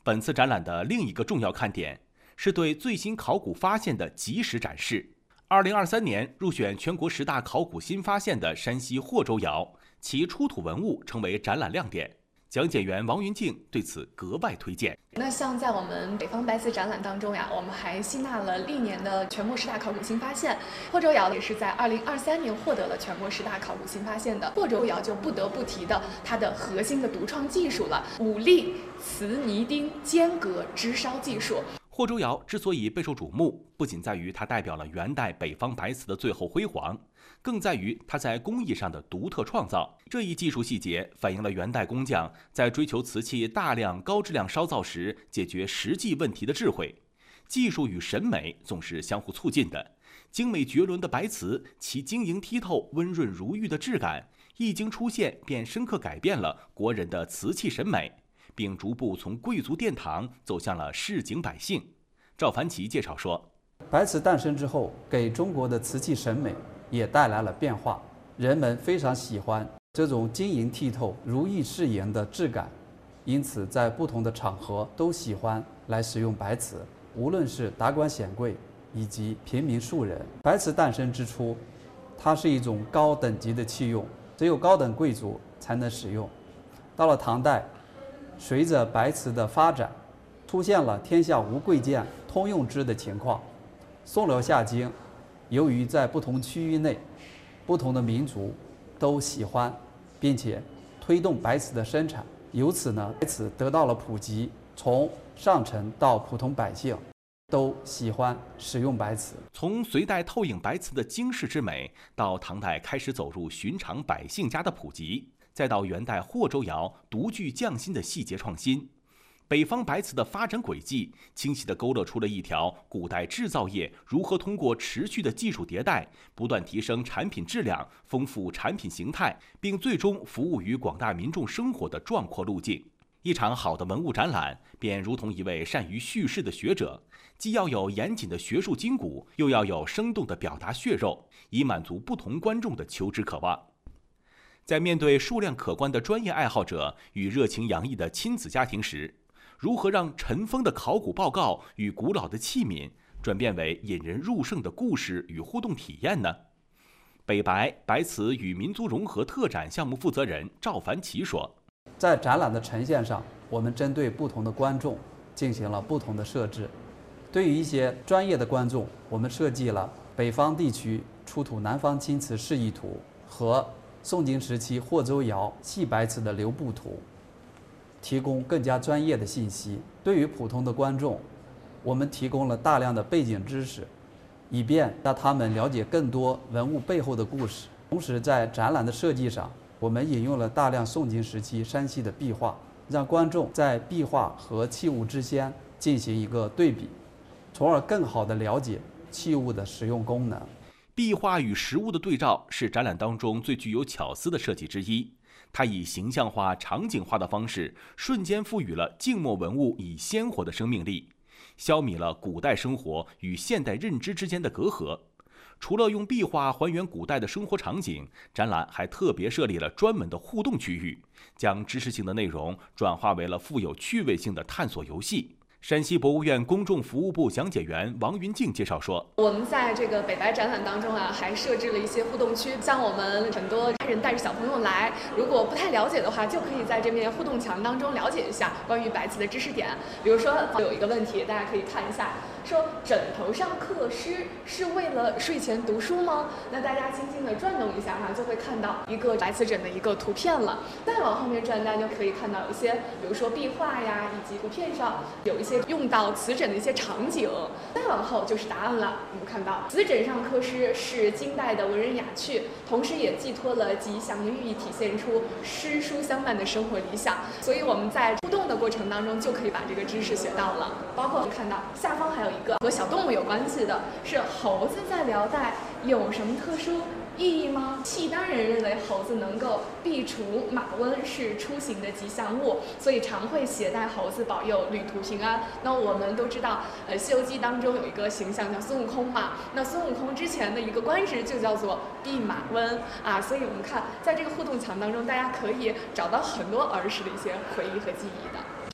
本次展览的另一个重要看点是对最新考古发现的及时展示。2023年入选全国10大考古新发现的山西霍州窑，其出土文物成为展览亮点。讲解员王云静对此格外推荐。 那像在我们北方白瓷展览当中呀，我们还吸纳了历年的全国10大考古新发现。霍州窑也是在2023年获得了全国10大考古新发现的。霍州窑就不得不提的它的核心的独创技术了——5粒瓷泥钉间隔支烧技术。 霍州窑之所以备受瞩目，不仅在于它代表了元代北方白瓷的最后辉煌，更在于它在工艺上的独特创造。这一技术细节反映了元代工匠在追求瓷器大量高质量烧造时解决实际问题的智慧。技术与审美总是相互促进的，精美绝伦的白瓷，其晶莹剔透、温润如玉的质感，一经出现便深刻改变了国人的瓷器审美，并逐步从贵族殿堂走向了市井百姓。赵凡奇介绍说， 白瓷诞生之后，给中国的瓷器审美也带来了变化，人们非常喜欢这种晶莹剔透、如意饰颜的质感，因此在不同的场合都喜欢来使用白瓷，无论是达官显贵以及平民庶人。白瓷诞生之初，它是一种高等级的器用，只有高等贵族才能使用。到了唐代，随着白瓷的发展，出现了天下无贵贱通用之的情况。宋辽夏经，由于在不同区域内，不同的民族都喜欢，并且推动白瓷的生产，由此呢，白瓷得到了普及，从上层到普通百姓都喜欢使用白瓷。 从隋代透影白瓷的惊世之美，到唐代开始走入寻常百姓家的普及，再到元代霍州窑独具匠心的细节创新，北方白瓷的发展轨迹清晰地勾勒出了一条古代制造业如何通过持续的技术迭代，不断提升产品质量、丰富产品形态，并最终服务于广大民众生活的壮阔路径。一场好的文物展览，便如同一位善于叙事的学者，既要有严谨的学术筋骨，又要有生动的表达血肉，以满足不同观众的求知渴望。在面对数量可观的专业爱好者与热情洋溢的亲子家庭时，如何让尘封的考古报告与古老的器皿转变为引人入胜的故事与互动体验呢？北白白瓷与民族融合特展项目负责人赵凡奇说， 在展览的呈现上，我们针对不同的观众进行了不同的设置。对于一些专业的观众，我们设计了北方地区出土南方青瓷示意图和宋金时期霍州窑细白瓷的流布图，提供更加专业的信息。对于普通的观众，我们提供了大量的背景知识，以便让他们了解更多文物背后的故事。同时，在展览的设计上，我们引用了大量宋金时期山西的壁画，让观众在壁画和器物之间进行一个对比，从而更好地了解器物的使用功能。 壁画与实物的对照是展览当中最具有巧思的设计之一。它以形象化、场景化的方式，瞬间赋予了静默文物以鲜活的生命力，消弭了古代生活与现代认知之间的隔阂。除了用壁画还原古代的生活场景，展览还特别设立了专门的互动区域，将知识性的内容转化为了富有趣味性的探索游戏。山西博物院公众服务部讲解员王云静介绍说， 我们在这个北白展览当中啊，还设置了一些互动区，像我们很多家人带着小朋友来，如果不太了解的话，就可以在这面互动墙当中了解一下关于白瓷的知识点。比如说有一个问题，大家可以看一下，说枕头上刻诗是为了睡前读书吗？那大家轻轻地转动一下哈，就会看到一个白瓷枕的一个图片了。再往后面转，大家就可以看到一些，比如说壁画呀，以及图片上有一些用到瓷枕的一些场景。再往后就是答案了。我们看到瓷枕上刻诗是金代的文人雅趣，同时也寄托了吉祥的寓意，体现出诗书相伴的生活理想。所以我们在互动的过程当中就可以把这个知识学到了。包括看到下方还有一个和小动物有关系的，是猴子在辽代有什么特殊意义吗？契丹人认为猴子能够避除马瘟，是出行的吉祥物，所以常会携带猴子保佑旅途平安。那我们都知道，《西游记》当中有一个形象叫孙悟空嘛，那孙悟空之前的一个官职就叫做弼马温啊，所以我们看在这个互动墙当中，大家可以找到很多儿时的一些回忆和记忆的。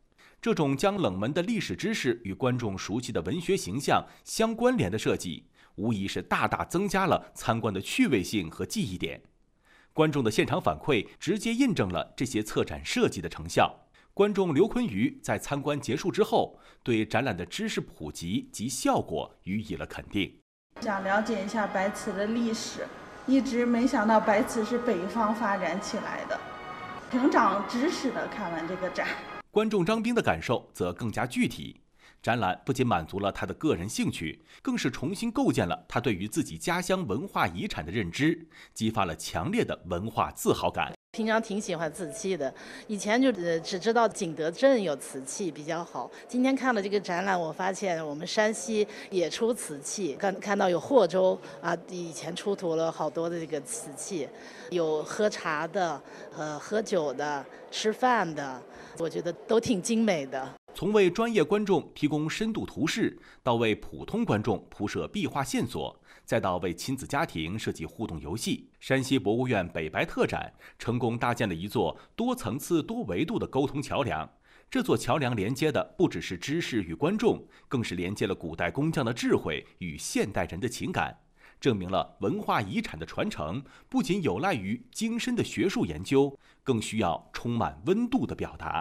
这种将冷门的历史知识与观众熟悉的文学形象相关联的设计，无疑是大大增加了参观的趣味性和记忆点。观众的现场反馈直接印证了这些策展设计的成效。观众刘坤宇在参观结束之后，对展览的知识普及及效果予以了肯定。 想了解一下白瓷的历史，一直没想到白瓷是北方发展起来的，挺长知识的。看完这个展， 观众张斌的感受则更加具体。展览不仅满足了他的个人兴趣，更是重新构建了他对于自己家乡文化遗产的认知，激发了强烈的文化自豪感。 平常挺喜欢瓷器的，以前就只知道景德镇有瓷器比较好。今天看了这个展览，我发现我们山西也出瓷器，看到有霍州啊，以前出土了好多的这个瓷器，有喝茶的、喝酒的、吃饭的，我觉得都挺精美的。 从为专业观众提供深度图示，到为普通观众铺设壁画线索，再到为亲子家庭设计互动游戏，山西博物院北白特展成功搭建了一座多层次多维度的沟通桥梁。这座桥梁连接的不只是知识与观众，更是连接了古代工匠的智慧与现代人的情感，证明了文化遗产的传承不仅有赖于精深的学术研究，更需要充满温度的表达。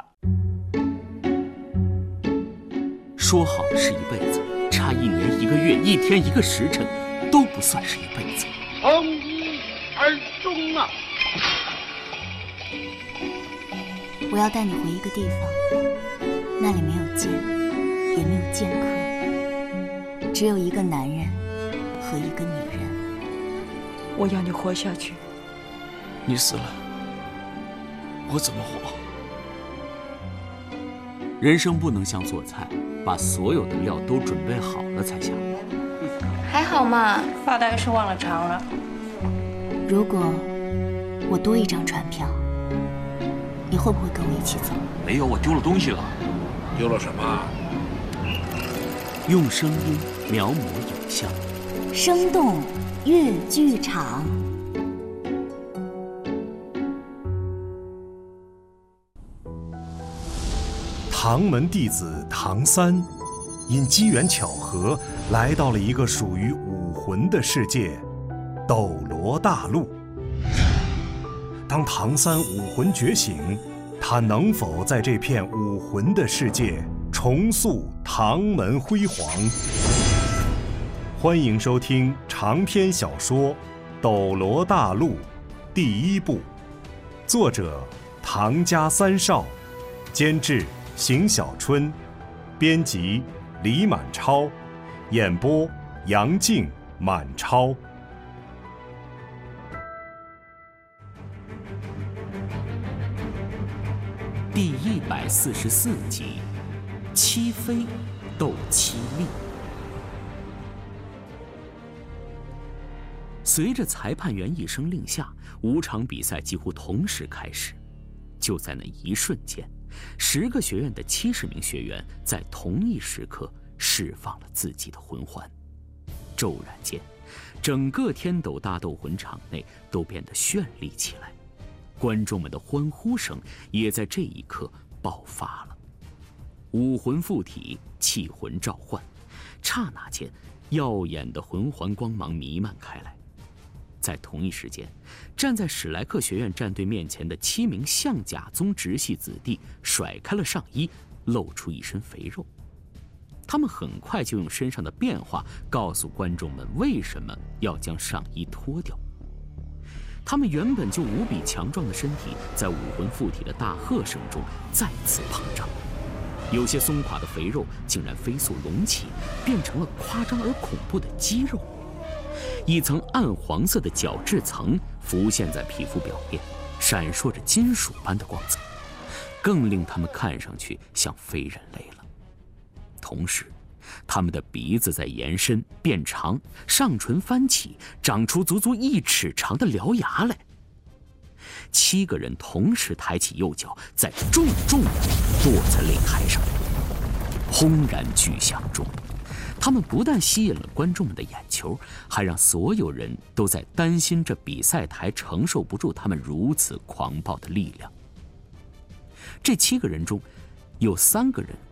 说好的是一辈子，差1年1个月1天1个时辰都不算是一辈子。 从一而终啊！ 我要带你回一个地方，那里没有剑，也没有剑客，只有一个男人和一个女人。 我要你活下去。 你死了，我怎么活？人生不能像做菜，把所有的料都准备好了才下锅。 还好嘛， 大概是忘了尝了。 如果我多一张船票，你会不会跟我一起走？ 没有，我丢了东西了。丢了什么？ 用声音描摹影像， 生动粤剧场。 唐门弟子唐三，因机缘巧合来到了一个属于武魂的世界——斗罗大陆。当唐三武魂觉醒，他能否在这片武魂的世界重塑唐门辉煌？欢迎收听长篇小说《斗罗大陆》第1部，作者唐家三少，监制邢小春，编辑李满超，演播杨静、满超。 第144集，七妃斗七力。随着裁判员一声令下，5场比赛几乎同时开始。就在那一瞬间，10个学院的70名学员在同一时刻释放了自己的魂环。骤然间，整个天斗大斗魂场内都变得绚丽起来，观众们的欢呼声也在这一刻爆发了。武魂附体，气魂召唤，刹那间，耀眼的魂环光芒弥漫开来。在同一时间，站在史莱克学院战队面前的7名象甲宗直系子弟甩开了上衣，露出一身肥肉。他们很快就用身上的变化告诉观众们为什么要将上衣脱掉。他们原本就无比强壮的身体，在武魂附体的大喝声中再次膨胀，有些松垮的肥肉竟然飞速隆起，变成了夸张而恐怖的肌肉。一层暗黄色的角质层浮现在皮肤表面，闪烁着金属般的光泽，更令他们看上去像非人类了。同时，他们的鼻子在延伸变长，上唇翻起，长出足足1尺长的獠牙来。7个人同时抬起右脚，再重重地跺在擂台上。轰然巨响中，他们不但吸引了观众们的眼球，还让所有人都在担心这比赛台承受不住他们如此狂暴的力量。这7个人中， 有3个人